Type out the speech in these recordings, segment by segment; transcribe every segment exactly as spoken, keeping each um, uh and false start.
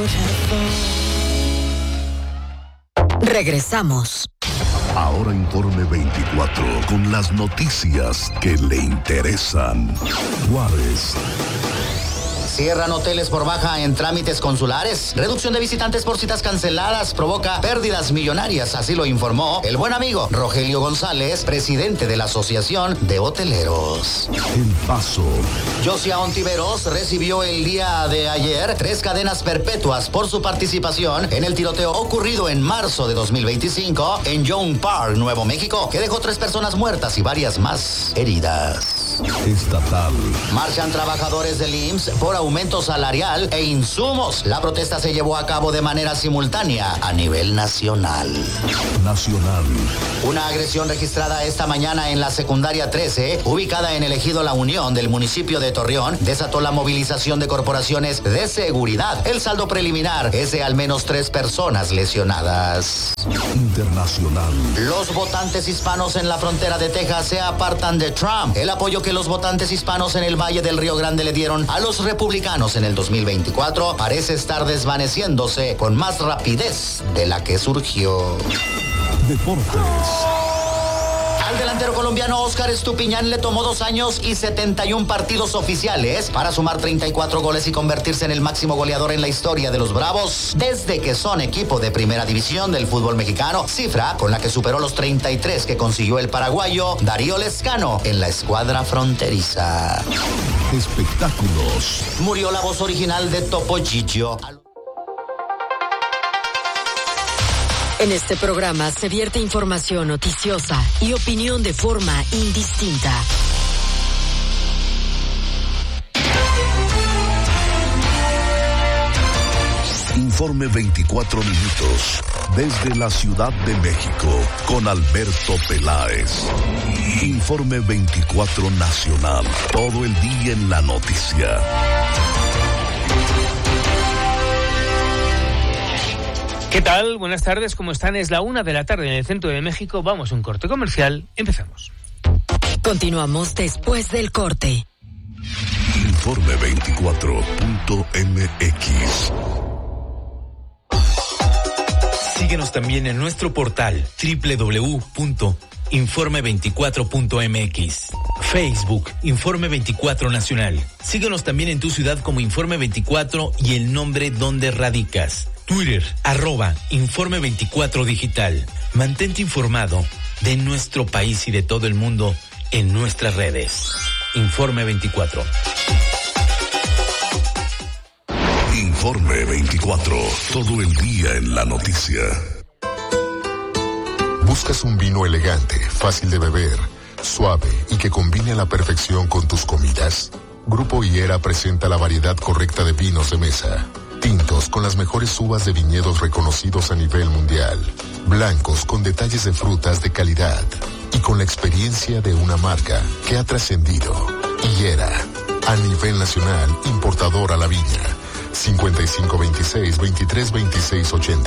Regresamos. Ahora Informe veinticuatro, con las noticias que le interesan. Juárez. Cierran hoteles por baja en trámites consulares. Reducción de visitantes por citas canceladas provoca pérdidas millonarias, así lo informó el buen amigo Rogelio González, presidente de la Asociación de Hoteleros. El Paso. Josia Ontiveros recibió el día de ayer tres cadenas perpetuas por su participación en el tiroteo ocurrido en marzo de dos mil veinticinco en Young Park, Nuevo México, que dejó tres personas muertas y varias más heridas. Estatal. Marchan trabajadores del I M S S por aumento salarial e insumos. La protesta se llevó a cabo de manera simultánea a nivel nacional. Nacional. Una agresión registrada esta mañana en la secundaria trece, ubicada en el ejido La Unión del municipio de Torreón, desató la movilización de corporaciones de seguridad. El saldo preliminar es de al menos tres personas lesionadas. Internacional. Los votantes hispanos en la frontera de Texas se apartan de Trump. El apoyo que los votantes hispanos en el Valle del Río Grande le dieron a los republicanos en el dos mil veinticuatro parece estar desvaneciéndose con más rapidez de la que surgió. Deportes. Al delantero colombiano Oscar Estupiñán le tomó dos años y setenta y un partidos oficiales para sumar treinta y cuatro goles y convertirse en el máximo goleador en la historia de los Bravos desde que son equipo de primera división del fútbol mexicano, cifra con la que superó los treinta y tres que consiguió el paraguayo Darío Lescano en la escuadra fronteriza. Espectáculos. Murió la voz original de Topo Gigio. En este programa se vierte información noticiosa y opinión de forma indistinta. Informe veinticuatro minutos. Desde la Ciudad de México, con Alberto Peláez. Informe veinticuatro Nacional. Todo el día en la noticia. ¿Qué tal? Buenas tardes, ¿cómo están? Es la una de la tarde en el centro de México. Vamos a un corte comercial. Empezamos. Continuamos después del corte. Informe veinticuatro punto m x. Síguenos también en nuestro portal doble u doble u doble u punto informe veinticuatro punto m x. Facebook, Informe veinticuatro Nacional. Síguenos también en tu ciudad como Informe veinticuatro y el nombre donde radicas. Twitter, arroba Informe veinticuatro Digital. Mantente informado de nuestro país y de todo el mundo en nuestras redes. Informe veinticuatro. Informe veinticuatro. Todo el día en la noticia. ¿Buscas un vino elegante, fácil de beber, suave y que combine a la perfección con tus comidas? Grupo Higuera presenta la variedad correcta de vinos de mesa. Tintos con las mejores uvas de viñedos reconocidos a nivel mundial. Blancos con detalles de frutas de calidad. Y con la experiencia de una marca que ha trascendido. Higuera, a nivel nacional, importador a la viña. cincuenta y cinco veintiséis, veintitrés veintiséis ochenta.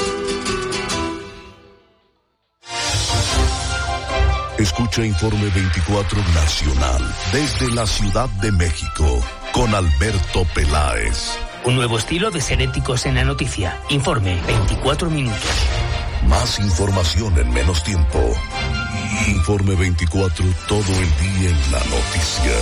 Escucha Informe veinticuatro Nacional desde la Ciudad de México con Alberto Peláez. Un nuevo estilo de ser éticos en la noticia. Informe veinticuatro minutos. Más información en menos tiempo. Informe veinticuatro, todo el día en la noticia.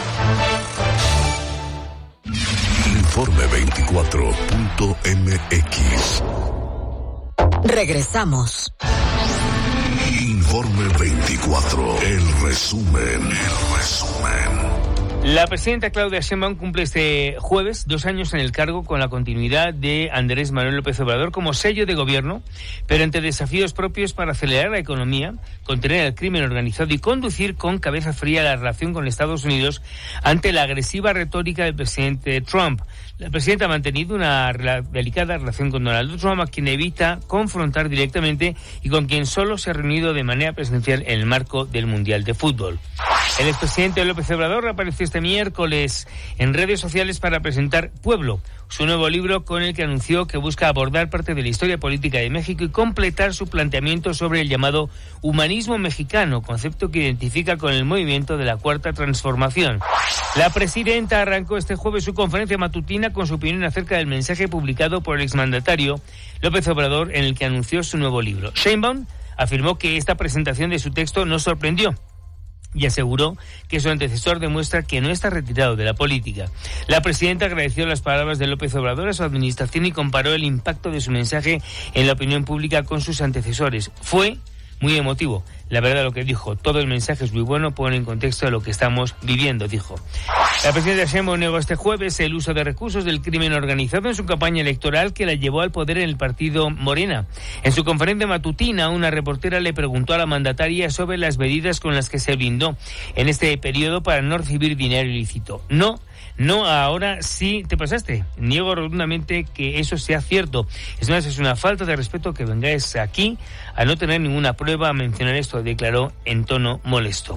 Informe veinticuatro punto m x. Regresamos. Informe veinticuatro, el resumen, el resumen. La presidenta Claudia Sheinbaum cumple este jueves dos años en el cargo con la continuidad de Andrés Manuel López Obrador como sello de gobierno, pero ante desafíos propios para acelerar la economía, contener el crimen organizado y conducir con cabeza fría la relación con Estados Unidos ante la agresiva retórica del presidente Trump. La presidenta ha mantenido una delicada relación con Donald Trump, a quien evita confrontar directamente y con quien solo se ha reunido de manera presencial en el marco del Mundial de Fútbol. El expresidente López Obrador apareció este este miércoles en redes sociales para presentar Pueblo, su nuevo libro con el que anunció que busca abordar parte de la historia política de México y completar su planteamiento sobre el llamado humanismo mexicano, concepto que identifica con el movimiento de la Cuarta Transformación. La presidenta arrancó este jueves su conferencia matutina con su opinión acerca del mensaje publicado por el exmandatario López Obrador en el que anunció su nuevo libro. Sheinbaum afirmó que esta presentación de su texto no sorprendió y aseguró que su antecesor demuestra que no está retirado de la política. La presidenta agradeció las palabras de López Obrador a su administración y comparó el impacto de su mensaje en la opinión pública con sus antecesores. Fue muy emotivo. La verdad, lo que dijo, todo el mensaje es muy bueno, pone en contexto de lo que estamos viviendo, dijo. La presidenta Sheinbaum negó este jueves el uso de recursos del crimen organizado en su campaña electoral que la llevó al poder en el partido Morena. En su conferencia matutina, una reportera le preguntó a la mandataria sobre las medidas con las que se blindó en este periodo para no recibir dinero ilícito. No, no, ahora sí te pasaste. Niego rotundamente que eso sea cierto. Es más, es una falta de respeto que vengáis aquí a no tener ninguna prueba a mencionar esto, declaró en tono molesto.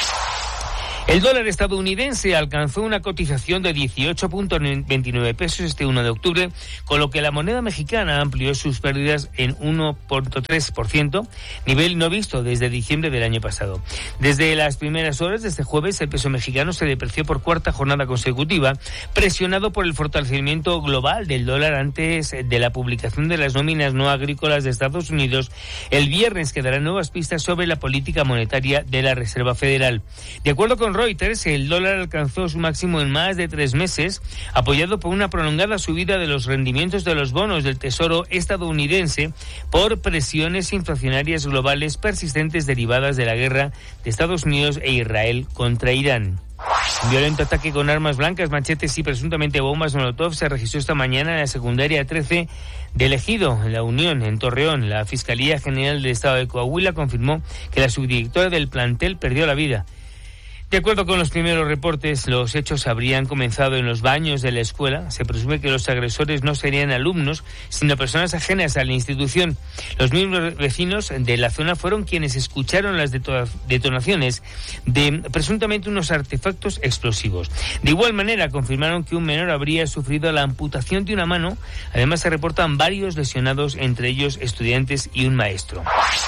El dólar estadounidense alcanzó una cotización de dieciocho punto veintinueve pesos este uno de octubre, con lo que la moneda mexicana amplió sus pérdidas en uno punto tres por ciento, nivel no visto desde diciembre del año pasado. Desde las primeras horas de este jueves, el peso mexicano se depreció por cuarta jornada consecutiva, presionado por el fortalecimiento global del dólar antes de la publicación de las nóminas no agrícolas de Estados Unidos el viernes, que darán nuevas pistas sobre la política monetaria de la Reserva Federal. De acuerdo con Reuters, el dólar alcanzó su máximo en más de tres meses, apoyado por una prolongada subida de los rendimientos de los bonos del Tesoro estadounidense por presiones inflacionarias globales persistentes derivadas de la guerra de Estados Unidos e Israel contra Irán. Un violento ataque con armas blancas, machetes y presuntamente bombas Molotov se registró esta mañana en la secundaria trece del Ejido, en La Unión, en Torreón. La Fiscalía General del Estado de Coahuila confirmó que la subdirectora del plantel perdió la vida. De acuerdo con los primeros reportes, los hechos habrían comenzado en los baños de la escuela. Se presume que los agresores no serían alumnos, sino personas ajenas a la institución. Los mismos vecinos de la zona fueron quienes escucharon las detonaciones de presuntamente unos artefactos explosivos. De igual manera, confirmaron que un menor habría sufrido la amputación de una mano. Además, se reportan varios lesionados, entre ellos estudiantes y un maestro.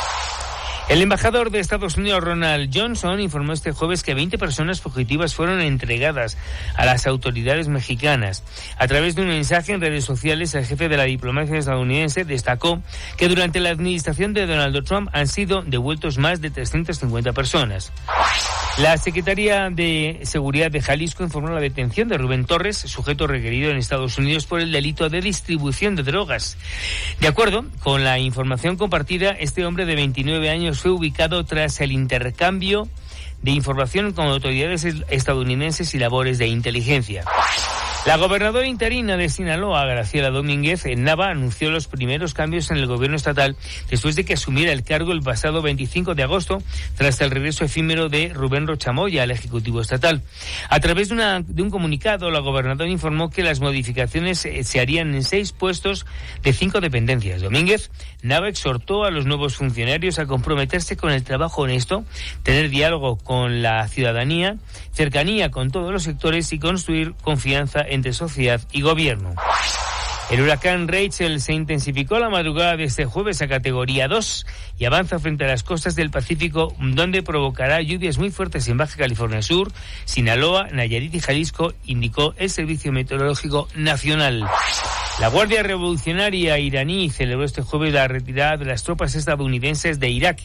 El embajador de Estados Unidos, Ronald Johnson, informó este jueves que veinte personas fugitivas fueron entregadas a las autoridades mexicanas. A través de un mensaje en redes sociales, el jefe de la diplomacia estadounidense destacó que durante la administración de Donald Trump han sido devueltos más de trescientas cincuenta personas. La Secretaría de Seguridad de Jalisco informó la detención de Rubén Torres, sujeto requerido en Estados Unidos por el delito de distribución de drogas. De acuerdo con la información compartida, este hombre de veintinueve años fue ubicado tras el intercambio de información con autoridades estadounidenses y labores de inteligencia. La gobernadora interina de Sinaloa, Graciela Domínguez, en Nava, anunció los primeros cambios en el gobierno estatal después de que asumiera el cargo el pasado veinticinco de agosto, tras el regreso efímero de Rubén Rochamoya al Ejecutivo Estatal. A través de, una, de un comunicado, la gobernadora informó que las modificaciones se harían en seis puestos de cinco dependencias. Domínguez, Nava exhortó a los nuevos funcionarios a comprometerse con el trabajo honesto, tener diálogo con la ciudadanía, cercanía con todos los sectores y construir confianza entre sociedad y gobierno. El huracán Rachel se intensificó la madrugada de este jueves a categoría dos y avanza frente a las costas del Pacífico, donde provocará lluvias muy fuertes en Baja California Sur, Sinaloa, Nayarit y Jalisco, indicó el Servicio Meteorológico Nacional. La Guardia Revolucionaria iraní celebró este jueves la retirada de las tropas estadounidenses de Irak,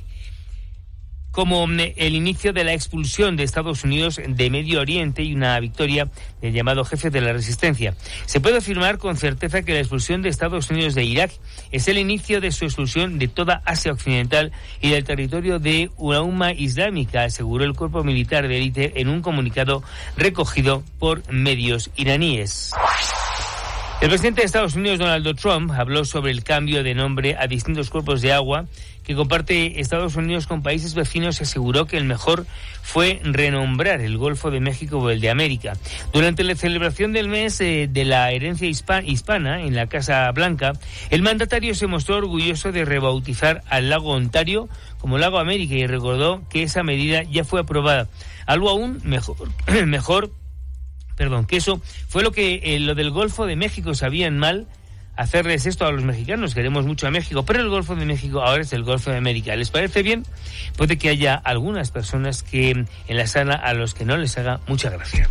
como el inicio de la expulsión de Estados Unidos de Medio Oriente y una victoria del llamado jefe de la resistencia. Se puede afirmar con certeza que la expulsión de Estados Unidos de Irak es el inicio de su expulsión de toda Asia Occidental y del territorio de una umma islámica, aseguró el cuerpo militar de élite en un comunicado recogido por medios iraníes. El presidente de Estados Unidos, Donald Trump, habló sobre el cambio de nombre a distintos cuerpos de agua que comparte Estados Unidos con países vecinos y aseguró que el mejor fue renombrar el Golfo de México o el de América. Durante la celebración del mes eh, de la herencia hispana en la Casa Blanca, el mandatario se mostró orgulloso de rebautizar al lago Ontario como Lago América y recordó que esa medida ya fue aprobada. Algo aún mejor, mejor perdón, que eso fue lo que eh, lo del Golfo de México sabían mal hacerles esto a los mexicanos. Queremos mucho a México, pero el Golfo de México ahora es el Golfo de América. ¿Les parece bien? Puede que haya algunas personas que en la sala a los que no les haga mucha gracia.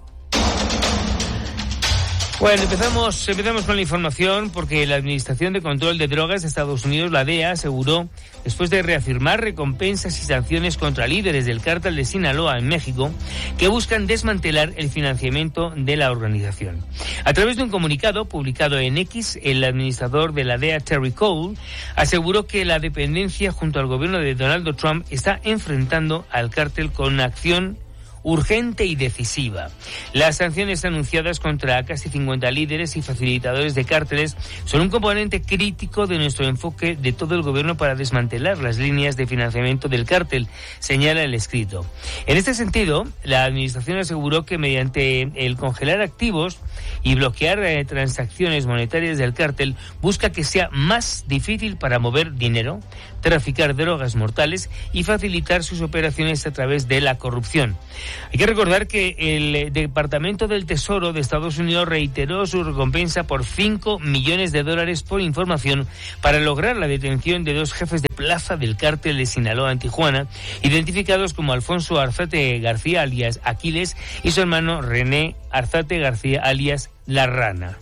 Bueno, empezamos, empezamos con la información porque la Administración de Control de Drogas de Estados Unidos, la D E A, aseguró, después de reafirmar recompensas y sanciones contra líderes del cártel de Sinaloa en México, que buscan desmantelar el financiamiento de la organización. A través de un comunicado publicado en X, el administrador de la D E A, Terry Cole, aseguró que la dependencia junto al gobierno de Donald Trump está enfrentando al cártel con una acción urgente y decisiva. Las sanciones anunciadas contra casi cincuenta líderes y facilitadores de cárteles son un componente crítico de nuestro enfoque de todo el gobierno para desmantelar las líneas de financiamiento del cártel, señala el escrito. En este sentido, la administración aseguró que mediante el congelar activos y bloquear eh, transacciones monetarias del cártel, busca que sea más difícil para mover dinero, traficar drogas mortales y facilitar sus operaciones a través de la corrupción. Hay que recordar que el Departamento del Tesoro de Estados Unidos reiteró su recompensa por cinco millones de dólares por información para lograr la detención de dos jefes de plaza del cártel de Sinaloa en Tijuana, identificados como Alfonso Arzate García alias Aquiles y su hermano René Arzate García alias La Rana.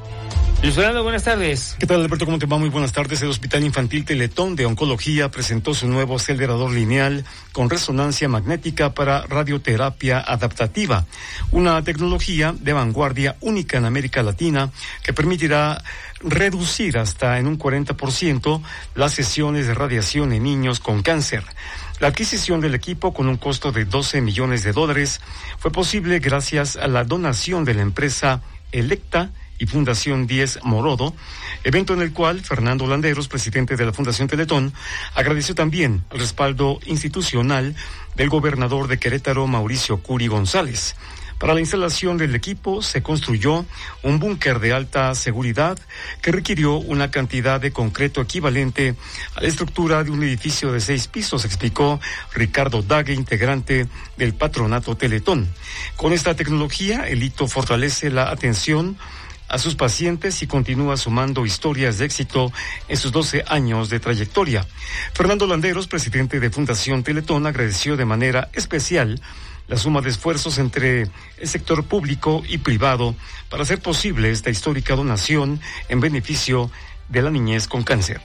Luis Fernando, buenas tardes. ¿Qué tal, Alberto? ¿Cómo te va? Muy buenas tardes. El Hospital Infantil Teletón de Oncología presentó su nuevo acelerador lineal con resonancia magnética para radioterapia adaptativa, una tecnología de vanguardia única en América Latina que permitirá reducir hasta en un cuarenta por ciento las sesiones de radiación en niños con cáncer. La adquisición del equipo, con un costo de doce millones de dólares, fue posible gracias a la donación de la empresa Electa y Fundación diez Morodo, evento en el cual Fernando Landeros, presidente de la Fundación Teletón, agradeció también el respaldo institucional del gobernador de Querétaro, Mauricio Curi González. Para la instalación del equipo se construyó un búnker de alta seguridad que requirió una cantidad de concreto equivalente a la estructura de un edificio de seis pisos, explicó Ricardo Dague, integrante del patronato Teletón. Con esta tecnología, el hito fortalece la atención a sus pacientes y continúa sumando historias de éxito en sus doce años de trayectoria. Fernando Landeros, presidente de Fundación Teletón, agradeció de manera especial la suma de esfuerzos entre el sector público y privado para hacer posible esta histórica donación en beneficio de la niñez con cáncer.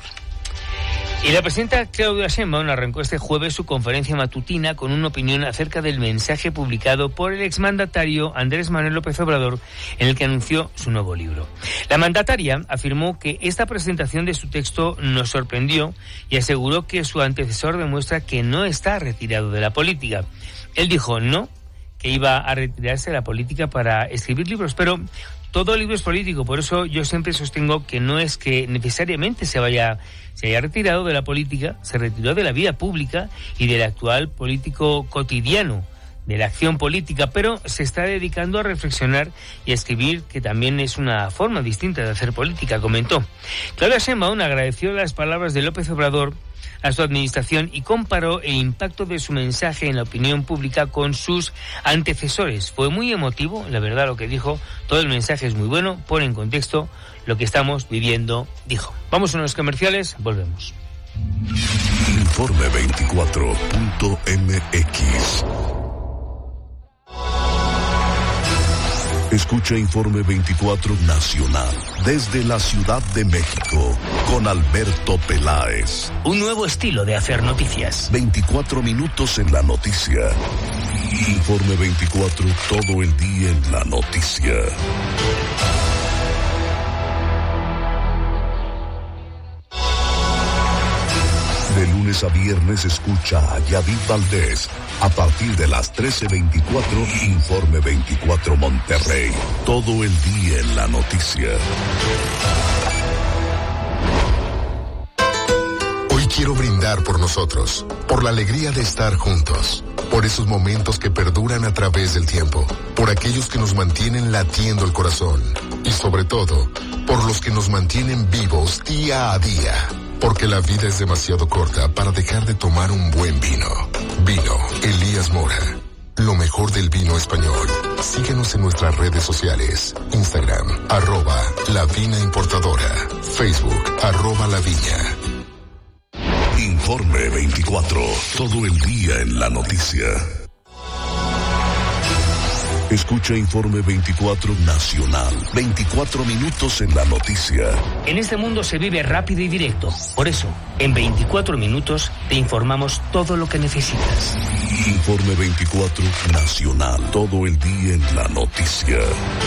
Y la presidenta Claudia Sheinbaum arrancó este jueves su conferencia matutina con una opinión acerca del mensaje publicado por el exmandatario Andrés Manuel López Obrador, en el que anunció su nuevo libro. La mandataria afirmó que esta presentación de su texto nos sorprendió y aseguró que su antecesor demuestra que no está retirado de la política. Él dijo no, que iba a retirarse de la política para escribir libros, pero todo libro es político, por eso yo siempre sostengo que no es que necesariamente se vaya, se haya retirado de la política, se retiró de la vida pública y del actual político cotidiano, de la acción política, pero se está dedicando a reflexionar y a escribir, que también es una forma distinta de hacer política, comentó. Claudia Sheinbaum agradeció las palabras de López Obrador a su administración y comparó el impacto de su mensaje en la opinión pública con sus antecesores. Fue muy emotivo, la verdad, lo que dijo. Todo el mensaje es muy bueno, pone en contexto lo que estamos viviendo, dijo. Vamos a unos comerciales, volvemos. Informe veinticuatro punto m x. Escucha Informe veinticuatro Nacional desde la Ciudad de México con Alberto Peláez. Un nuevo estilo de hacer noticias. veinticuatro minutos en la noticia. Informe veinticuatro, todo el día en la noticia. De lunes a viernes escucha a Yadid Valdés a partir de las trece veinticuatro, Informe veinticuatro Monterrey. Todo el día en la noticia. Hoy quiero brindar por nosotros, por la alegría de estar juntos, por esos momentos que perduran a través del tiempo, por aquellos que nos mantienen latiendo el corazón y sobre todo, por los que nos mantienen vivos día a día. Porque la vida es demasiado corta para dejar de tomar un buen vino. Vino Elías Mora. lo mejor del vino español. Síguenos en nuestras redes sociales. Instagram, arroba La Vina Importadora. Facebook, arroba La Viña. Informe veinticuatro. Todo el día en la noticia. Escucha Informe veinticuatro Nacional. veinticuatro minutos en la noticia. En este mundo se vive rápido y directo. Por eso, en veinticuatro minutos te informamos todo lo que necesitas. Informe veinticuatro Nacional. Todo el día en la noticia.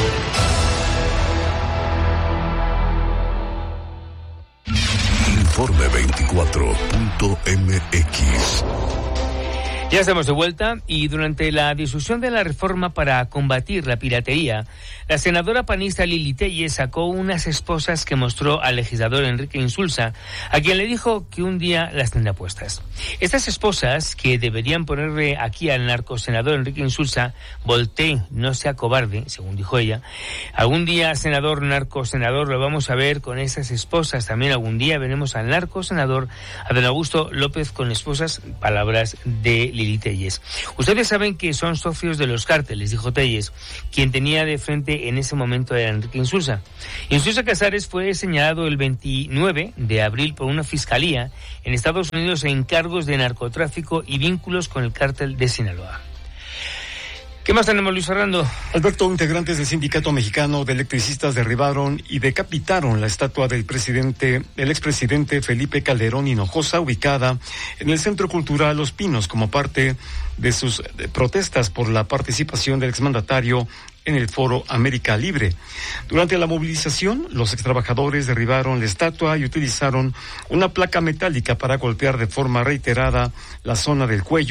Informe veinticuatro punto m x. Ya estamos de vuelta y durante la discusión de la reforma para combatir la piratería, la senadora panista Lili Telles sacó unas esposas que mostró al legislador Enrique Insulza, a quien le dijo que un día las tendrá puestas. Estas esposas, que deberían ponerle aquí al narcosenador Enrique Insulza, voltee, no sea cobarde, según dijo ella. Algún día, senador, narcosenador, lo vamos a ver con esas esposas. También algún día veremos al narcosenador, a don Augusto López, con esposas, palabras de Lili Telles. Ustedes saben que son socios de los cárteles, dijo Telles. Quien tenía de frente en ese momento era Enrique Insulza. Insulza Casares fue señalado el veintinueve de abril por una fiscalía en Estados Unidos en cargos de narcotráfico y vínculos con el cártel de Sinaloa. ¿Qué más tenemos, Luis Fernando? Alberto, integrantes del Sindicato Mexicano de Electricistas derribaron y decapitaron la estatua del presidente, del expresidente Felipe Calderón Hinojosa, ubicada en el Centro Cultural Los Pinos, como parte de sus protestas por la participación del exmandatario en el Foro América Libre. Durante la movilización, los extrabajadores derribaron la estatua y utilizaron una placa metálica para golpear de forma reiterada la zona del cuello